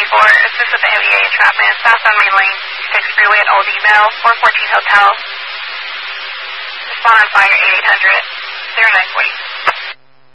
assist with the MVA entrapment, southbound main lane, 6 freeway at Old Email, 414 Hotel. Respond on fire 8800, 0940.